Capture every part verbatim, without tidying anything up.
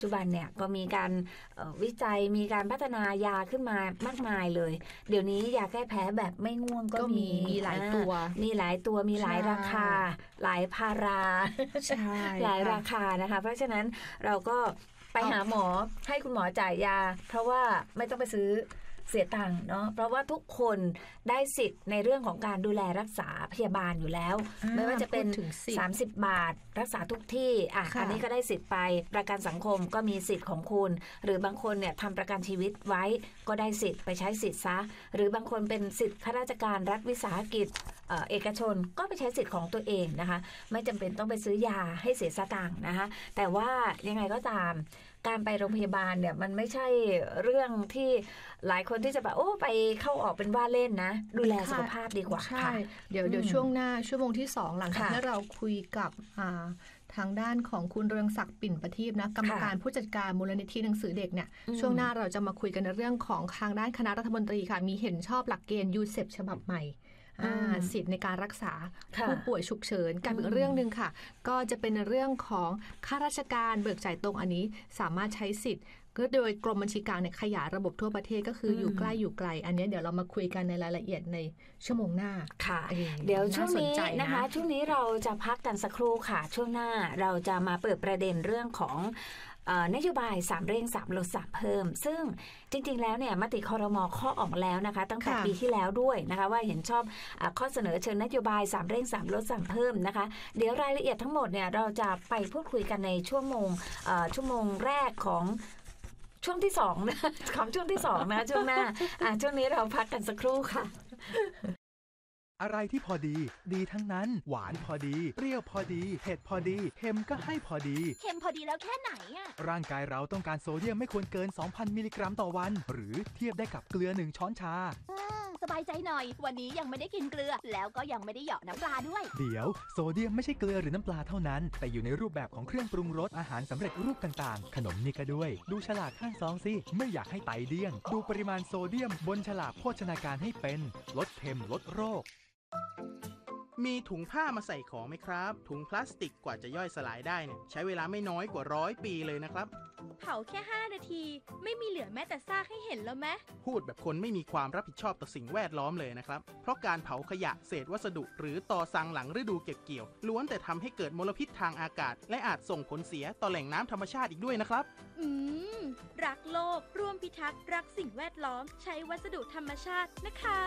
ปัจจุบันเนี่ยก็มีการวิจัยมีการพัฒนายาขึ้นมามากมายเลยเดี๋ยวนี้ยาแก้แพ้แบบไม่ง่วงก็มีมีหลายตัวมีหลายตัวมีหลายราคาหลายพาราใช่หลายราคานะคะเพราะฉะนั้นเราก็ไปหาหมอให้คุณหมอจ่ายยาเพราะว่าไม่ต้องไปซื้อเสียตังค์เนาะเพราะว่าทุกคนได้สิทธิ์ในเรื่องของการดูแลรักษาพยาบาลอยู่แล้วไม่ว่าจะเป็นสามสิบบาทรักษาทุกที่อ่ะอันนี้ก็ได้สิทธิ์ไปประกันสังคมก็มีสิทธิ์ของคุณหรือบางคนเนี่ยทำประกันชีวิตไว้ก็ได้สิทธิ์ไปใช้สิทธิ์ซะหรือบางคนเป็นสิทธิ์ข้าราชการรัฐวิสาหกิจเอ่อเอกชนก็ไปใช้สิทธิ์ของตัวเองนะคะไม่จำเป็นต้องไปซื้อยาให้เสียสตางค์นะคะแต่ว่ายังไงก็ตามการไปโรงพยาบาลเนี่ยมันไม่ใช่เรื่องที่หลายคนที่จะแบบโอ้ไปเข้าออกเป็นว่าเล่นนะดูแลสุขภาพดีกว่าใช่เดี๋ยวเดี๋ยวช่วงหน้าชั่วโมงที่สองหลังจากที่เราคุยกับทางด้านของคุณเรืองศักดิ์ปิ่นประทีปนะกรรมการผู้จัดการมูลนิธิหนังสือเด็กเนี่ยช่วงหน้าเราจะมาคุยกันในเรื่องของทางด้านคณะรัฐมนตรีค่ะมีเห็นชอบหลักเกณฑ์ยูเซปฉบับใหม่สิทธิ์ในการรักษาผู้ป่วยฉุกเฉินกับอีกเรื่องนึงค่ะก็จะเป็นเรื่องของข้าราชการเบิกจ่ายตรงอันนี้สามารถใช้สิทธิ์ก็โดยกรมบัญชีกลางเนี่ยขยายระบบทั่วประเทศก็คืออยู่ใกล้อยู่ไกลอันนี้เดี๋ยวเรามาคุยกันในรายละเอียดในชั่วโมงหน้าค่ะเดี๋ยวช่วงนี้นะคะช่วงนี้เราจะพักกันสักครู่ค่ะช่วงหน้าเราจะมาเปิดประเด็นเรื่องของนโยบายสามเร่งสามลดสามเพิ่มซึ่งจริงๆแล้วเนี่ยมติครม.ข้อออกแล้วนะคะตั้งแต่ปีที่แล้วด้วยนะคะว่าเห็นชอบข้อเสนอเชิญนโยบายสามเร่งสามลดสามเพิ่มนะคะเดี๋ยวรายละเอียดทั้งหมดเนี่ยเราจะไปพูดคุยกันในชั่วโมงชั่วโมงแรกของช่วงที่สองนะของช่วงที่สองนะช่วงหน้าช่วงนี้เราพักกันสักครู่ค่ะอะไรที่พอดีดีทั้งนั้นหวานพอดีเปรี้ยวพอดีเผ็ดพอดีเค็มก็ให้พอดีเค็มพอดีแล้วแค่ไหนอ่ะร่างกายเราต้องการโซเดียมไม่ควรเกิน สองพัน มิลลิกรัมต่อวันหรือเทียบได้กับเกลือหนึ่งช้อนชาสบายใจหน่อยวันนี้ยังไม่ได้กินเกลือแล้วก็ยังไม่ได้เหยาะน้ำปลาด้วยเดี๋ยวโซเดียมไม่ใช่เกลือหรือน้ำปลาเท่านั้นแต่อยู่ในรูปแบบของเครื่องปรุงรสอาหารสำเร็จรูปต่างๆขนมนี่ก็ด้วยดูฉลากข้างซองสิไม่อยากให้ไตเดี้ยงดูปริมาณโซเดียมบนฉลากโภชนาการให้เป็นลดเค็มลดโรคมีถุงผ้ามาใส่ของไหมครับถุงพลาสติกกว่าจะย่อยสลายได้เนี่ยใช้เวลาไม่น้อยกว่าร้อยปีเลยนะครับเผาแค่ห้านาทีไม่มีเหลือแม้แต่ซากให้เห็นแล้วไหมพูดแบบคนไม่มีความรับผิดชอบต่อสิ่งแวดล้อมเลยนะครับเพราะการเผาขยะเศษวัสดุหรือตอซังหลังฤดูเก็บเกี่ยวล้วนแต่ทำให้เกิดมลพิษทางอากาศและอาจส่งผลเสียต่อแหล่งน้ำธรรมชาติอีกด้วยนะครับอืมรักโลกร่วมพิทักษ์รักสิ่งแวดล้อมใช้วัสดุธรรมชาตินะคะ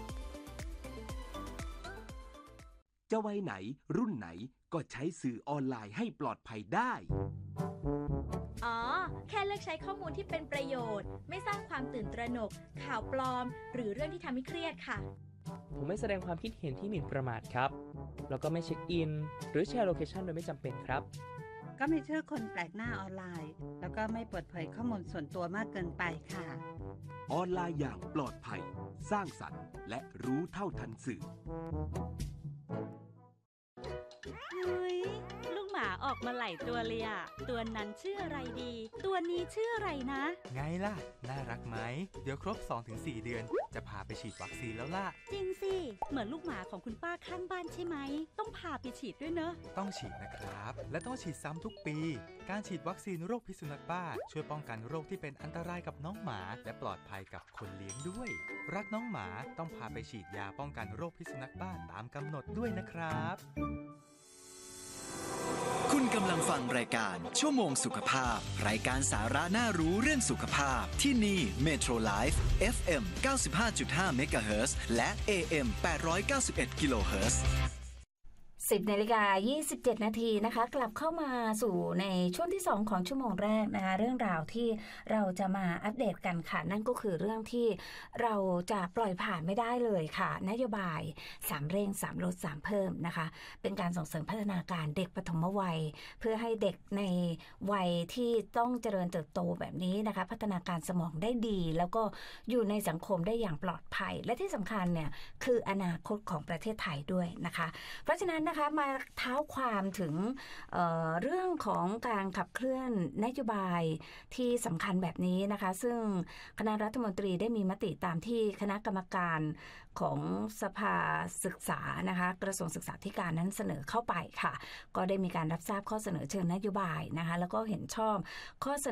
จะวัยไหนรุ่นไหนก็ใช้สื่อออนไลน์ให้ปลอดภัยได้อ๋อแค่เลือกใช้ข้อมูลที่เป็นประโยชน์ไม่สร้างความตื่นตระหนกข่าวปลอมหรือเรื่องที่ทำให้เครียดค่ะผมไม่แสดงความคิดเห็นที่หมิ่นประมาทครับแล้วก็ไม่เช็คอินหรือแชร์โลเคชันโดยไม่จำเป็นครับก็ไม่เชื่อคนแปลกหน้าออนไลน์แล้วก็ไม่เปิดเผยข้อมูลส่วนตัวมากเกินไปค่ะออนไลน์อย่างปลอดภัยสร้างสรรค์และรู้เท่าทันสื่อเฮ้ยลูกหมาออกมาหลายตัวเลยอะตัวนั้นชื่ออะไรดีตัวนี้ชื่ออะไรนะไงล่ะน่ารักไหมเดี๋ยวครบ สองถึงสี่ เดือนจะพาไปฉีดวัคซีนแล้วล่ะจริงสิเหมือนลูกหมาของคุณป้าข้างบ้านใช่ไหมต้องพาไปฉีดด้วยเนอะต้องฉีดนะครับและต้องฉีดซ้ำทุกปีการฉีดวัคซีนโรคพิษสุนัขบ้าช่วยป้องกันโรคที่เป็นอันตรายกับน้องหมาและปลอดภัยกับคนเลี้ยงด้วยรักน้องหมาต้องพาไปฉีดยาป้องกันโรคพิษสุนัขบ้าตามกำหนดด้วยนะครับคุณกำลังฟังรายการชั่วโมงสุขภาพรายการสาระน่ารู้เรื่องสุขภาพที่นี่ Metro Life เอฟ เอ็ม เก้าสิบห้าจุดห้า เมกะเฮิรตซ์ และ เอ เอ็ม แปดร้อยเก้าสิบเอ็ด กิโลเฮิรตซ์สิบนาฬิกายี่สิบเจ็ดนาทีนะคะกลับเข้ามาสู่ในช่วงที่สองของชั่วโมงแรกนะคะเรื่องราวที่เราจะมาอัปเดตกันค่ะนั่นก็คือเรื่องที่เราจะปล่อยผ่านไม่ได้เลยค่ะนโยบายสามเร่งสามลดสามเพิ่มนะคะเป็นการส่งเสริมพัฒนาการเด็กปฐมวัยเพื่อให้เด็กในวัยที่ต้องเจริญเติบโตแบบนี้นะคะพัฒนาการสมองได้ดีแล้วก็อยู่ในสังคมได้อย่างปลอดภัยและที่สำคัญเนี่ยคืออนาคตของประเทศไทยด้วยนะคะเพราะฉะนั้นนะคะมาเท้าความถึง เอ่อ เรื่องของการขับเคลื่อนนโยบายที่สำคัญแบบนี้นะคะซึ่งคณะรัฐมนตรีได้มีมติตามที่คณะกรรมการของสภาศึกษานะคะกระทรวงศึกษาธิการนั้นเสนอเข้าไปค่ะก็ได้มีการรับทราบข้อเสนอเชิงนโยบายนะคะแล้วก็เห็นชอบข้อเสนอ